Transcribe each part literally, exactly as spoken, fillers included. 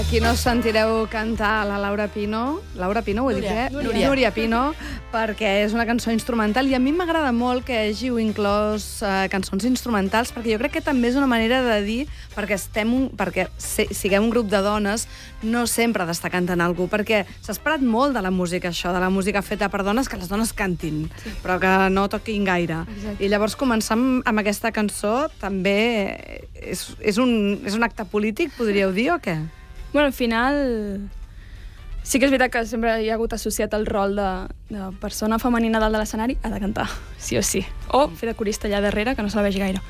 Aquí no sentireu cantar la Laura Pino. Laura Pino, ho he dit bé? Núria. Núria Pino, perquè és una cançó instrumental i a mi m'agrada molt que hàgiu inclòs eh, cançons instrumentals, perquè jo crec que també és una manera de dir, perquè, estem un, perquè se, siguem un grup de dones, no sempre ha d'estar cantant algú, perquè s'ha esperat molt de la música, això, de la música feta per dones, que les dones cantin, sí. però que no toquin gaire. Exacte. I llavors començar amb, amb aquesta cançó també és, és, un, és un acte polític, podríeu dir, o què? Bueno, al final sí que és veritat que sempre hi ha hagut associat el rol de, de persona femenina dalt de l'escenari, ha de cantar, sí o sí. O fer de corista allà darrere, que no se la vegi gaire.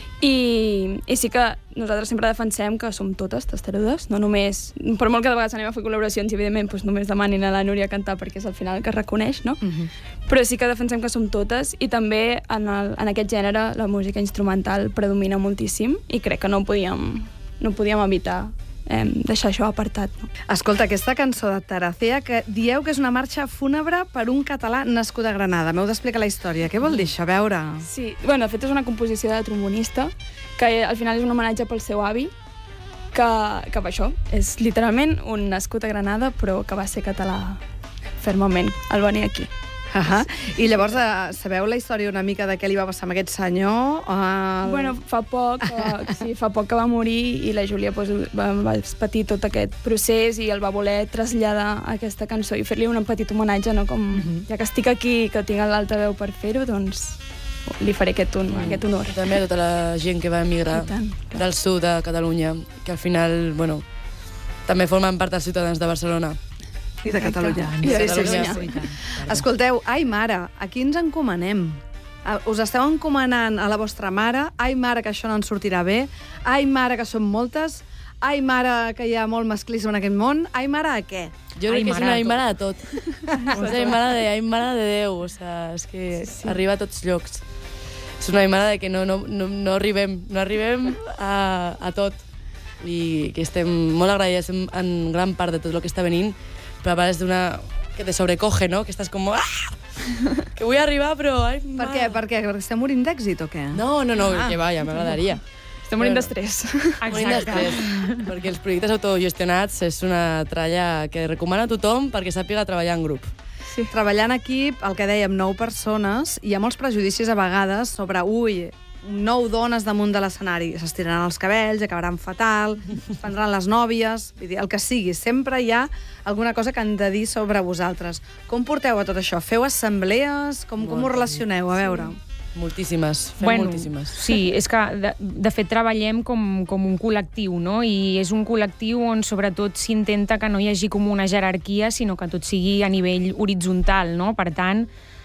I, I sí que nosaltres sempre defensem que som totes testarudes, no només... Per molt que de vegades anem a fer col·laboracions i, evidentment, doncs només demanin a la Núria cantar perquè és al final el que es reconeix, no? Uh-huh. Però sí que defensem que som totes i també en, el, en aquest gènere la música instrumental predomina moltíssim i crec que no podíem, no podíem evitar Eh, deixar això apartat. No? Escolta, aquesta cançó de Taracea, que dieu que és una marxa fúnebre per un català nascut a Granada. M'heu d'explicar la història. Què vol dir això? A veure... Sí, bueno, de fet és una composició de trombonista, que al final és un homenatge pel seu avi, que, que això, és literalment un nascut a Granada, però que va ser català fermament al venir aquí. Uh -huh. I llavors, eh, sabeu la història una mica de què li va passar amb aquest senyor? El... Bueno, fa poc, eh, sí, fa poc que va morir i la Júlia pues, va, va patir tot aquest procés i el va voler traslladar a aquesta cançó i fer-li un petit homenatge, no? Com, uh -huh. ja que estic aquí i que tinc l'altaveu per fer-ho, doncs li faré aquest, un, mm. aquest honor. I també a tota la gent que va emigrar tant, del sud de Catalunya, que al final, bueno, també formen part dels ciutadans de Barcelona. I de Catalunya. I de Catalunya. Sí, sí, sí. Escolteu, ai mare, a qui ens encomanem? Us esteu encomanant a la vostra mare? Ai mare, que això no ens sortirà bé? Ai mare, que som moltes? Ai mare, que hi ha molt masclisme en aquest món? Ai mare, a què? Jo crec que és una ai mare de tot. És ai mare de, ai mare de Déu, o sigui, és que sí, sí. arriba a tots llocs. És una ai mare de que no, no, no, no arribem, no arribem a, a tot. I que estem molt agraïts en, en gran part de tot el que està venint, però a vegades d'una... que te sobrecoge, no? Que estàs com... Ah! Que vull arribar, però... Ai, per què? Per què? Perquè estem morint d'èxit o què? No, no, no, ah. que va, ja m'agradaria. Estem morint d'estrès. Morint d'estrès. Perquè els projectes autogestionats és una tralla que recomana a tothom perquè sàpiga treballar en grup. Sí. Treballar en equip, el que dèiem, nou persones, hi ha molts prejudicis a vegades sobre, ui, nou dones damunt de l'escenari, s'estiraran els cabells, acabaran fatal, es prendran les nòvies, vull dir, el que sigui. Sempre hi ha alguna cosa que han de dir sobre vosaltres. Com porteu a tot això? Feu assemblees? Com, com ho relacioneu? A veure... Sí. Moltíssimes, fem bueno, moltíssimes. Sí, és que de, de fet treballem com, com un col·lectiu, no? I és un col·lectiu on sobretot s'intenta que no hi hagi com una jerarquia, sinó que tot sigui a nivell horitzontal, no? Per tant,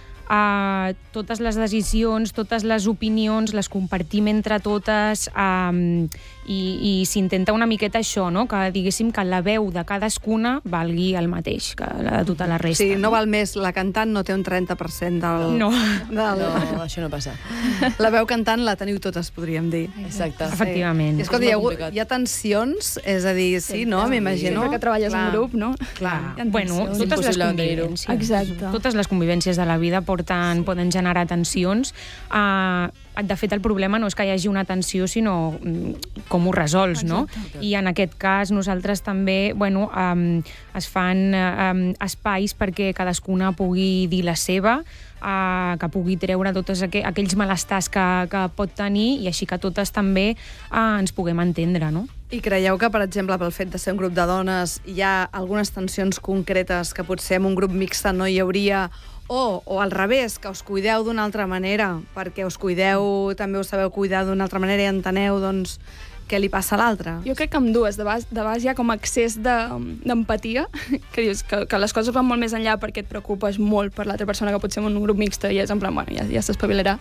Uh, totes les decisions, totes les opinions les compartim entre totes um, i, i s'intenta una miqueta això, no? Que diguéssim que la veu de cadascuna valgui el mateix que la de tota la resta. Sí, no, no val més, la cantant no té un trenta per cent del... No. del... No, això no passa. La veu cantant la teniu totes, podríem dir. Exacte. Sí. Efectivament. I escolta, hi ha, hi ha tensions, és a dir, sí, sí no? M'imagino. Sempre que treballes en grup, no? Clar. Bueno, totes les convivències. Exacte. Totes les convivències de la vida porten, sí. poden generar tensions. Uh, de fet, el problema no és que hi hagi una tensió, sinó com ho resols, no? Exacte. I en aquest cas nosaltres també, bueno, um, es fan um, espais perquè cadascuna pugui dir la seva, uh, que pugui treure tots aqu aquells malestars que, que pot tenir i així que totes també uh, ens puguem entendre, no? I creieu que, per exemple, pel fet de ser un grup de dones, hi ha algunes tensions concretes que potser en un grup mixte no hi hauria, o, o al revés, que us cuideu d'una altra manera, perquè us cuideu, també us sabeu cuidar d'una altra manera i enteneu, doncs, què li passa a l'altre? Jo crec que amb dues. De vegades, de vegades hi ha com excés d'empatia, de, que dius que, que les coses van molt més enllà perquè et preocupes molt per l'altra persona, que potser en un grup mixte i és en plan, bueno, ja, ja s'espavilarà.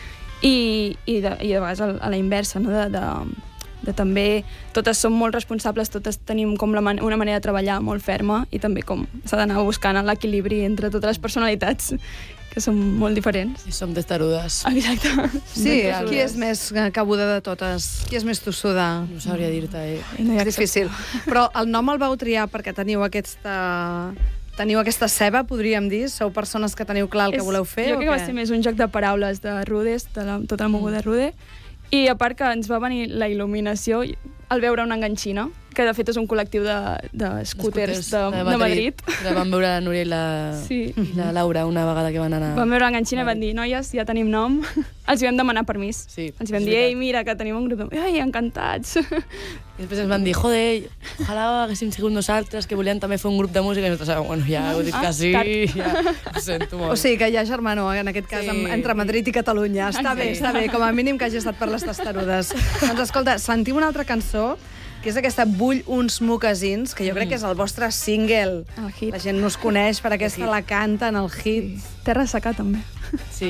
I, i, de, I de vegades a, a la inversa, no? de, de, de també totes som molt responsables, totes tenim com la man una manera de treballar molt ferma i també com s'ha d'anar buscant l'equilibri entre totes les personalitats que són molt diferents. I som testarudes. Exacte. Sí, qui és més cabuda de totes? Qui és més tossuda? No sabria dir-te, eh? No és difícil. Però el nom el vau triar perquè teniu aquesta... Teniu aquesta ceba, podríem dir? Sou persones que teniu clar el que voleu fer? Jo crec que va ser més un joc de paraules de Rudes, de la, tota la moguda de Rude. I a part que ens va venir la il·luminació al veure una enganxina, que que de fet és un col·lectiu de, de scooters de, de, de Madrid. La vam veure la Núria i la, Sí. i la Laura una vegada que van anar... Vam veure l'enganxina i van dir, noies, ja tenim nom. Els hi vam demanar permís. Sí, Ens vam és dir, veritat. ei, mira, que tenim un grup de... Ai, encantats. I després ens van dir, joder, ojalà haguéssim sigut nosaltres, que volíem també fer un grup de música, i nosaltres, bueno, ja heu dit que sí, ja ho sento molt. O sigui que hi ha germanor, en aquest cas, Sí. amb- entre Madrid i Catalunya. Està bé, està bé, com a mínim que hagi estat per les testarudes. Doncs escolta, sentim una altra cançó, que és aquesta Vull uns mocassins, que jo crec que és el vostre single. El hit. La gent no us coneix per aquesta, la canta en el hit. Terra Secà, també. Sí,